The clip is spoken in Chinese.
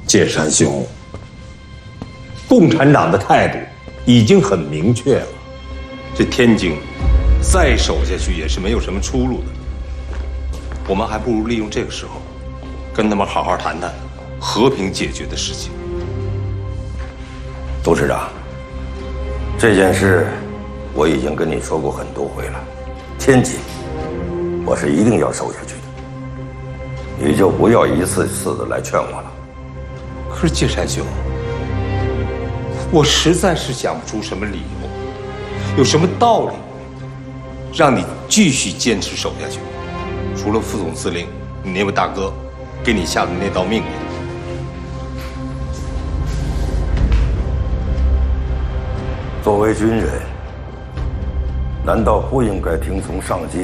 剑山兄，共产党的态度已经很明确了，这天津再守下去也是没有什么出路的。我们还不如利用这个时候，跟他们好好谈谈和平解决的事情。 董事长，这件事我已经跟你说过很多回了，天津我是一定要守下去的，你就不要一次次的来劝我了。 可是剑山兄，我实在是想不出什么理由，有什么道理让你继续坚持守下去？除了副总司令你那位大哥给你下的那道命令。 作为军人，难道不应该听从上级